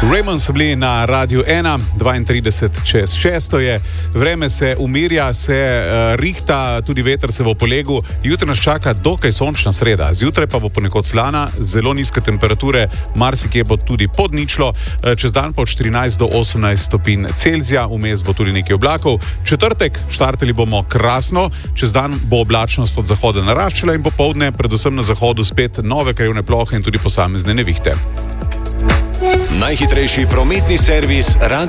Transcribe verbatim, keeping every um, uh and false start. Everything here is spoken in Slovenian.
Raymond so bili na Radiu ena, dvaintrideset čez šesto je, vreme se umirja, se uh, rihta, tudi veter se bo polegel, jutri nas čaka dokaj sončna sreda, zjutraj pa bo ponekod slana, zelo nizke temperature, marsikje bo tudi pod ničlo, uh, čez dan pa od štirinajst do osemnajst stopinj Celzija, vmes bo tudi nekaj oblakov, četrtek štartali bomo krasno, čez dan bo oblačnost od zahoda naraščala in popoldne, predvsem na zahodu spet nove krajevne plohe in tudi posamezne nevihte. Najhitrejši prometni servis Radio